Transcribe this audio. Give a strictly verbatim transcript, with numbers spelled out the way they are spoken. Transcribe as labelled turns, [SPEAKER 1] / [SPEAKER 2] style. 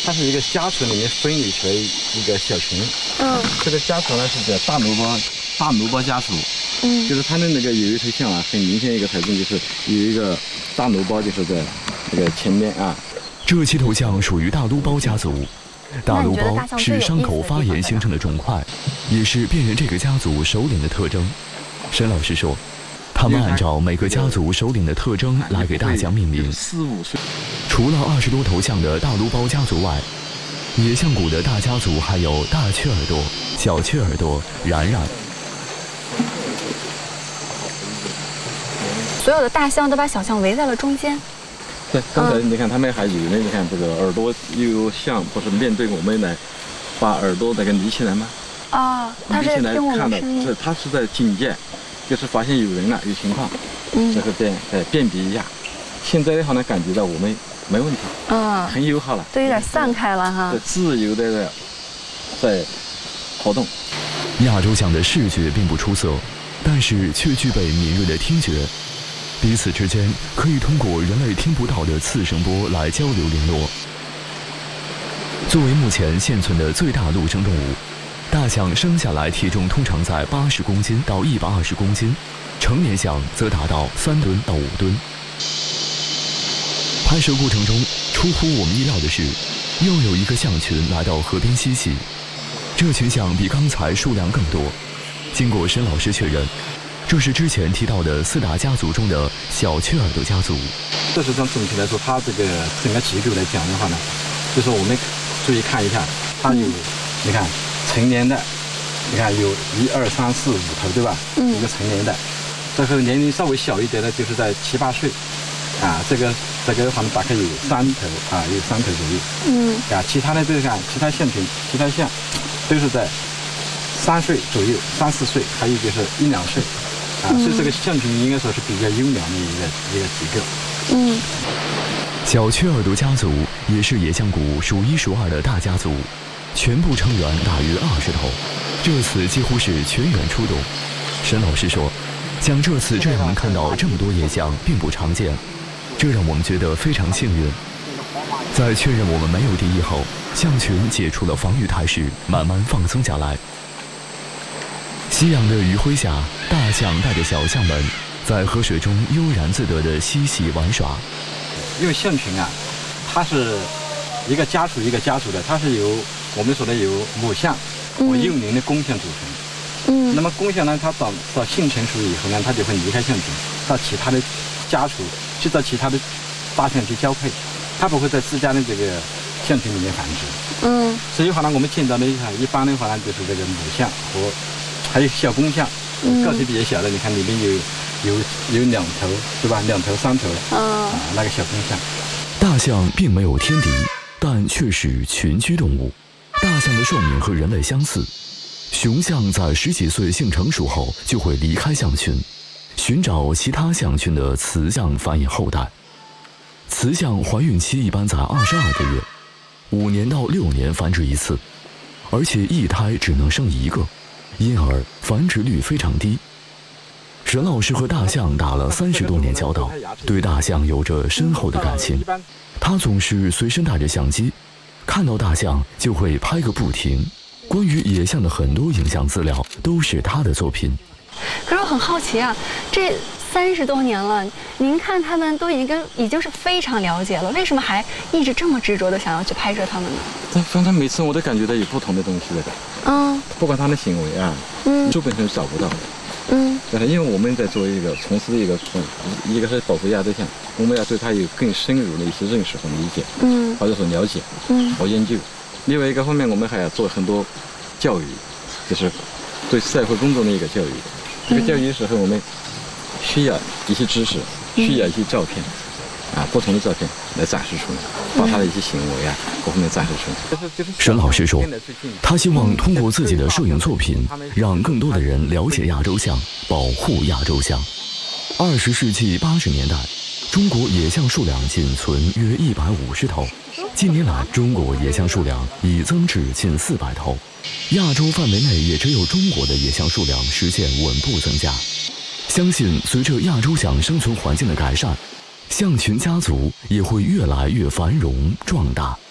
[SPEAKER 1] 它是一个家族里面分离出来一个小群。
[SPEAKER 2] 嗯，
[SPEAKER 1] 这个家族呢是叫大萝卜大萝卜家族。嗯，就是它的那个有一头像啊，很明显一个特征就是有一个大萝卜，就是在这个前面啊。
[SPEAKER 3] 这七头象属于大撸包家族。大撸包是伤口发炎形成的肿块，也是辨认这个家族首领的特征。沈老师说，他们按照每个家族首领的特征来给大象命名。
[SPEAKER 1] 四五岁。
[SPEAKER 3] 除了二十多头象的大撸包家族外，野象谷的大家族还有大雀耳朵、小雀耳朵、然然。
[SPEAKER 2] 所有的大象都把小象围在了中间。
[SPEAKER 1] 对，刚才你看他们还以为你看这个耳朵有像不是面对我们来把耳朵那个立起来吗？
[SPEAKER 2] 啊，他是听我们声音。
[SPEAKER 1] 这他是在警戒，就是发现有人了有情况，嗯，这个辨呃辨别一下。现在的话呢，感觉到我们没问题，嗯，很友好了，
[SPEAKER 2] 都有点散开了哈，
[SPEAKER 1] 自由的在活动。
[SPEAKER 3] 亚洲象的视觉并不出色，但是却具备敏锐的听觉。彼此之间可以通过人类听不到的次声波来交流联络。作为目前现存的最大陆生动物，大象生下来体重通常在八十公斤到一百二十公斤，成年象则达到三吨到五吨。拍摄过程中，出乎我们意料的是，又有一个象群来到河边嬉戏。这群象比刚才数量更多。经过沈老师确认，这是之前提到的四大家族中的小雀耳朵家族。
[SPEAKER 1] 这是从总体来说，它这个整个结构来讲的话呢，就是我们注意看一下，它有，你看成年的，你看有一二三四五头，对吧？嗯。一个成年的，这个年龄稍微小一点的，就是在七八岁，啊，这个这个的话呢，大概有三头啊，有三头左右。嗯。啊，其他的这个看，其他象群，其他象都是在三岁左右，三四岁，还有就是一两岁。啊，所以这个象群应该说是比较优良的一个一个结构。
[SPEAKER 2] 嗯，
[SPEAKER 3] 小雀耳朵家族也是野象谷数一数二的大家族，全部成员大约二十头，这次几乎是全员出动。沈老师说，像这次这样能看到这么多野象并不常见，这让我们觉得非常幸运。在确认我们没有敌意后，象群解除了防御态势，慢慢放松下来。夕阳的余晖下，大象带着小象们在河水中悠然自得地嬉戏玩耍。
[SPEAKER 1] 因为象群啊，它是一个家族一个家族的，它是由我们说的由母象和幼龄的公象组成。嗯。那么公象呢，它到到性成熟以后呢，它就会离开象群，到其他的家族去到其他的大象去交配，它不会在自家的这个象群里面繁殖。嗯。所以的话呢，我们见到的一般的话呢，就是这个母象和还有小公象，个体比较小的，你看里面有有有两头，对吧？两头、三头，啊，那个小公象。
[SPEAKER 3] 大象并没有天敌，但却是群居动物。大象的寿命和人类相似，雄象在十几岁性成熟后就会离开象群，寻找其他象群的雌象繁衍后代。雌象怀孕期一般在二十二个月，五年到六年繁殖一次，而且一胎只能生一个。因而繁殖率非常低。沈老师和大象打了三十多年交道，对大象有着深厚的感情。他总是随身带着相机，看到大象就会拍个不停。关于野象的很多影像资料都是他的作品。
[SPEAKER 2] 可是我很好奇啊，这三十多年了，您看他们都已经跟已经是非常了解了，为什么还一直这么执着的想要去拍摄他们呢？
[SPEAKER 1] 但反正每次我都感觉到有不同的东西在这。嗯，不管他的行为啊，嗯，书本上是找不到的。嗯，但是因为我们在做一个从事一个一个是保护亚洲象，我们要对它有更深入的一些认识和理解，嗯，或者说了解，嗯，和研究。另外一个方面，我们还要做很多教育，就是对社会公众的一个教育。这个教育的时候，我们需要一些知识，需要一些照片，啊，不同的照片来展示出来，把他的一些行为啊各方面展示出来。
[SPEAKER 3] 沈老师说，他希望通过自己的摄影作品，让更多的人了解亚洲象，保护亚洲象。二十世纪八十年代，中国野象数量仅存约一百五十头，近年来中国野象数量已增至近四百头。亚洲范围内也只有中国的野象数量实现稳步增加。相信随着亚洲象生存环境的改善，象群家族也会越来越繁荣壮大。